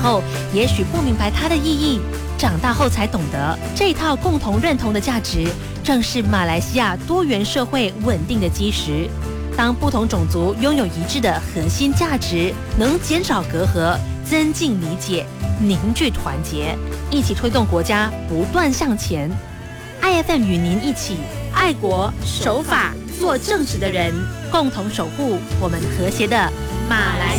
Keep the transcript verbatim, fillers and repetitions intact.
候，也许不明白它的意义，长大后才懂得，这套共同认同的价值，正是马来西亚多元社会稳定的基石。当不同种族拥有一致的核心价值，能减少隔阂，增进理解，凝聚团结，一起推动国家不断向前。I F M 与您一起爱国守法做正直的人，共同守护我们和谐的马来